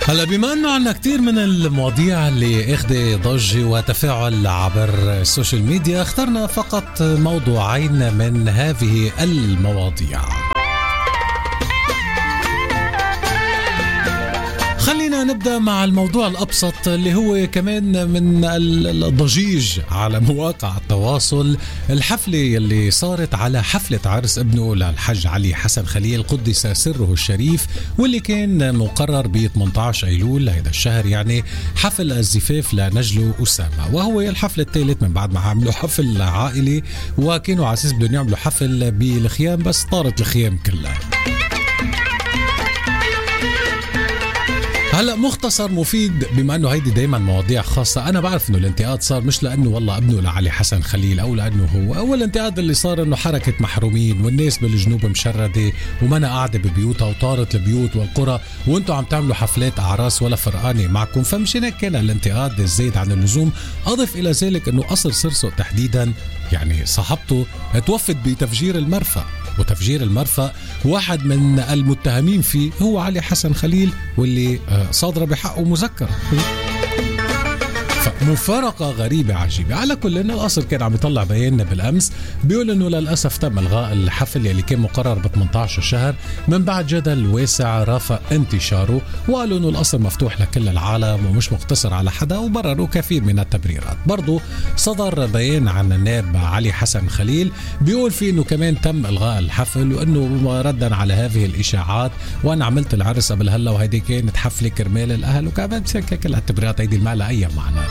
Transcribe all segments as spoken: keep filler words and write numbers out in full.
هلا بما انه عنا كتير من المواضيع اللي اخذ ضجة وتفاعل عبر السوشيال ميديا، اخترنا فقط موضوعين من هذه المواضيع. خلينا نبدأ مع الموضوع الأبسط اللي هو كمان من الضجيج على مواقع التواصل، الحفلة اللي صارت على حفلة عرس ابنه للحج علي حسن خليل قدس سره الشريف، واللي كان مقرر ب ثمانية عشر أيلول هذا الشهر، يعني حفل الزفاف لنجله أسامة، وهو الحفل الثالث من بعد ما عملوا حفل عائلي وكانوا على أساس بدهم يعملوا حفل بالخيام بس طارت الخيام كلها. هلا مختصر مفيد، بما انه هيدي دايما مواضيع خاصه، انا بعرف انه الانتقاد صار مش لانه والله ابنه لعلي حسن خليل او لانه هو، اول انتقاد اللي صار انه حركه محرومين والناس بالجنوب مشرده ومنا قاعده ببيوتها وطارت البيوت والقرى وانتم عم تعملوا حفلات اعراس ولا فرقانه معكم، فمشان هيك كان الانتقاد الزايد عن اللزوم. اضف الى ذلك انه قصر سرسو تحديدا يعني صاحبته توفت بتفجير المرفأ، وتفجير المرفأ واحد من المتهمين فيه هو علي حسن خليل واللي صادرة بحقه مذكرة. مفارقة غريبة عجيبة. على كل إن القصر كان عم يطلع بيان بالأمس بيقول إنه للأسف تم إلغاء الحفل اللي كان مقرر ب ثمانية عشر شهر من بعد جدل واسع رافق انتشاره، وقالوا إنه القصر مفتوح لكل العالم ومش مقتصر على حدا، وبرروا كثير من التبريرات. برضو صدر بيان عن النائب علي حسن خليل بيقول فيه إنه كمان تم إلغاء الحفل، وإنه ردا على هذه الإشاعات وأنا عملت العرس قبل هلا وهيدي كانت حفلة كرمال الأهل، وكمان كل التبريرات هيدي ما لها أي معنى.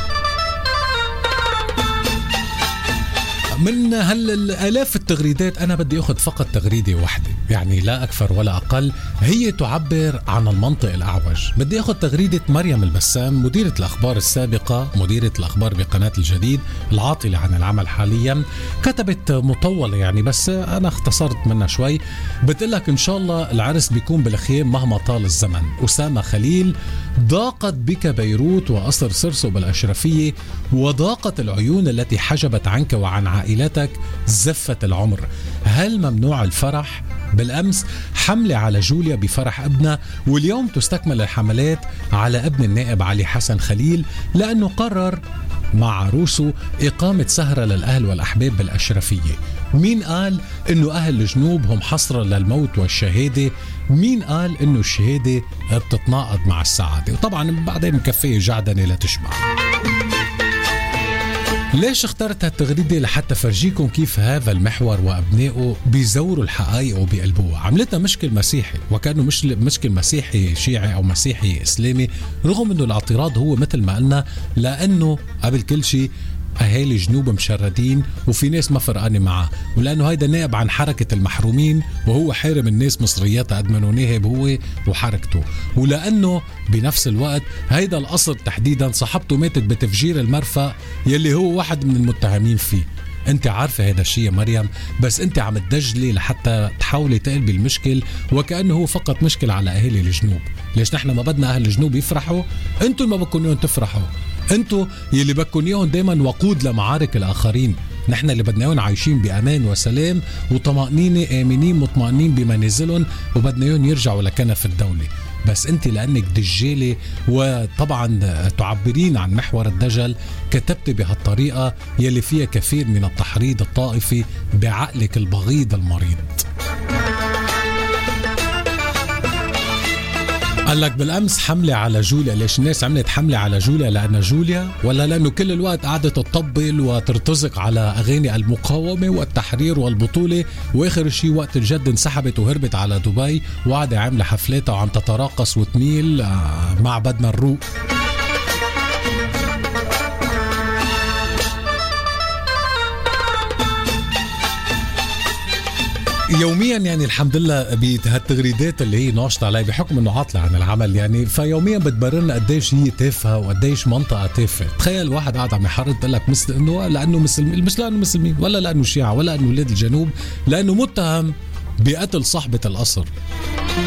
من هالآلاف التغريدات أنا بدي أخذ فقط تغريدة واحدة، يعني لا أكثر ولا أقل، هي تعبر عن المنطق الأعوج. بدي أخذ تغريدة مريم البسام، مديرة الأخبار السابقة، مديرة الأخبار بقناة الجديد العاطلة عن العمل حاليا. كتبت مطولة يعني بس أنا اختصرت منها شوي. بتقلك إن شاء الله العرس بيكون بالخيام مهما طال الزمن. أسامة خليل، ضاقت بك بيروت وقصر سرسو بالأشرفية، وضاقت العيون التي حجبت عنك وعن عائلتك زفة العمر. هل ممنوع الفرح؟ بالأمس حملة على جوليا بفرح ابنها، واليوم تستكمل الحملات على ابن النائب علي حسن خليل لأنه قرر مع عروسه إقامة سهرة للأهل والأحباب بالأشرفية. مين قال إنه أهل الجنوب هم حصرا للموت والشهادة؟ مين قال إنه الشهادة بتتناقض مع السعادة؟ وطبعا بعدين مكفية جعدنة لا تشبع. ليش اخترت هالتغريدة؟ لحتى فرجيكم كيف هذا المحور وأبنائه بيزوروا الحقائق وبيقلبوها. عملتنا مشكل مسيحي وكأنه مش مشكل مسيحي شيعي أو مسيحي إسلامي، رغم أنه الاعتراض هو مثل ما قلنا لأنه قبل كل شيء أهالي جنوب مشردين وفي ناس ما فرقانة معه، ولأنه هيدا نائب عن حركة المحرومين وهو حارم الناس مصرياتها قد ما ناهب هو وحركته، ولأنه بنفس الوقت هيدا القصر تحديدا صاحبته ماتت بتفجير المرفأ يلي هو واحد من المتهمين فيه. انت عارفة هذا الشيء يا مريم، بس انت عم تدجلي لحتى تحاولي تقلبي المشكل وكأنه هو فقط مشكل على أهالي الجنوب. ليش نحن ما بدنا أهل الجنوب يفرحوا؟ انتوا ما بدكم اياهم تفرحوا، انتوا يلي بدكم اياهم دايما وقود لمعارك الآخرين. نحن اللي بدنا اياهم عايشين بأمان وسلام وطمأنينة، آمنين مطمئنين بمنازلهم، وبدنا اياهم يرجعوا لكنف الدولة. بس انت لانك دجالة وطبعا تعبرين عن محور الدجل كتبت بهالطريقة يلي فيها كثير من التحريض الطائفي بعقلك البغيض المريض. قال لك بالأمس حملة على جوليا. ليش الناس عملت حملة على جوليا؟ لأن جوليا ولا لأنه كل الوقت قعدت تطبل وترتزق على أغاني المقاومة والتحرير والبطولة، وآخر شيء وقت الجد انسحبت وهربت على دبي وقعدت عاملة حفلاتها وعم تتراقص وتميل مع بدنا الروق. يوميا يعني الحمد لله بهالتغريدات اللي هي ناشطة علي بحكم انه عاطلة عن العمل، يعني فيوميا بتبررنا قديش هي تافهة وقديش منطقة تافهة. تخيل واحد قاعد عم يحرض تقول لك مثل انه لانه مسلمين، مش لانه مسلمين ولا لانه شيعة ولا لانه ولاد الجنوب، لانه متهم بقتل صاحبة القصر.